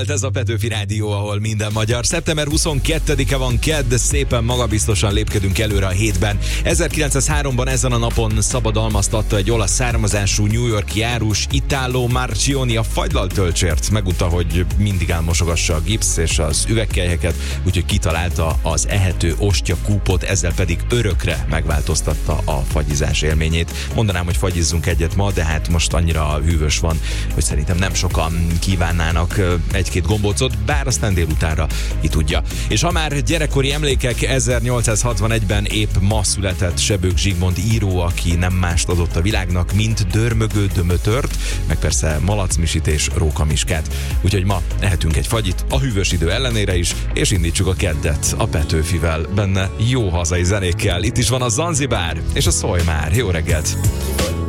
Ez a Petőfi Rádió, ahol minden magyar. Szeptember 22-e van, kedd, szépen magabiztosan lépkedünk előre a hétben. 1903-ban ezen a napon szabadalmaztatta egy olasz származású New York-i árus, Italo Marchionni a fagylalt tölcsért. Megmondta, hogy mindig elmosogassa a gipsz és az üvegkelyheket, úgyhogy kitalálta az ehető ostya-kúpot, ezzel pedig örökre megváltoztatta a fagyizás élményét. Mondanám, hogy fagyizzunk egyet ma, de hát most annyira hűvös van, hogy szerintem nem sokan kívánnának egy-két gombócot, bár aztán délutánra ki tudja. És ha már gyerekkori emlékek, 1861-ben épp ma született Sebők Zsigmond író, aki nem mást adott a világnak, mint dörmögő dömötört, meg persze malacmisit és rókamiskát. Úgyhogy ma ehetünk egy fagyit, a hűvös idő ellenére is, és indítsuk a keddet a Petőfivel, benne jó hazai zenékkel. Itt is van a Zanzibár és a Szólj már. Jó reggelt!